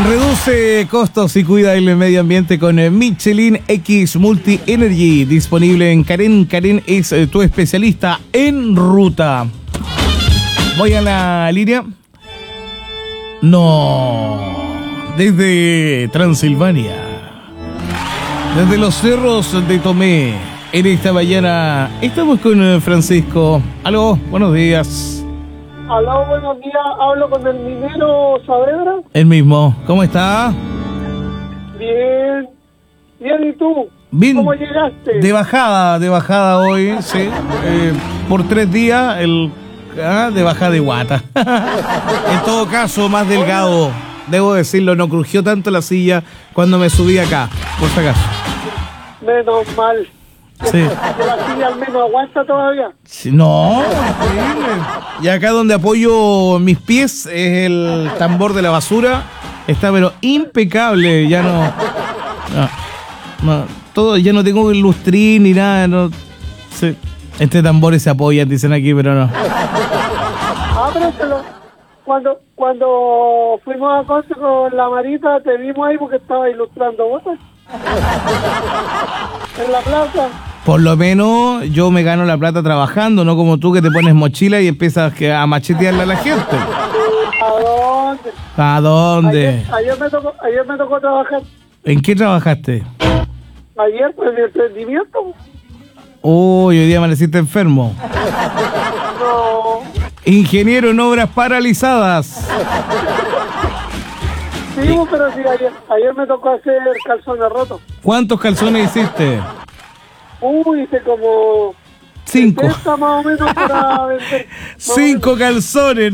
Reduce costos y cuida el medio ambiente con Michelin X Multi Energy, disponible en Karen. Karen es tu especialista en ruta. Voy a la línea. No, desde Transilvania, desde los cerros de Tomé, en esta mañana estamos con Francisco. Aló, buenos días. Aló, buenos días, hablo con el minero Saavedra. El mismo, ¿cómo está? Bien, bien, ¿y tú? Bien. ¿Cómo llegaste? De bajada hoy, sí. Por 3 días, de bajada de guata. En todo caso, más delgado, debo decirlo, no crujió tanto la silla cuando me subí acá, por si acaso. Menos mal. Sí. La silla al menos aguanta todavía. Sí, no, increíble. Y acá donde apoyo mis pies es el tambor de la basura. Está pero impecable, ya no, todo, ya no tengo lustrín ni nada, no. Sí. Este tambor se apoya, dicen aquí, pero no. Ábretelo. Cuando fuimos a Conce con la Marita, te vimos ahí porque estaba ilustrando botas. En la plaza. Por lo menos yo me gano la plata trabajando, no como tú que te pones mochila y empiezas a machetearle a la gente. ¿A dónde? ¿A dónde? Ayer me tocó trabajar. ¿En qué trabajaste? Ayer, pues, en mi emprendimiento. Uy, hoy día amaneciste enfermo. No. Ingeniero en obras paralizadas. Sí, pero sí, ayer me tocó hacer calzones rotos. ¿Cuántos calzones hiciste? Hice como 5. 70 más o menos para vender. 5 calzones.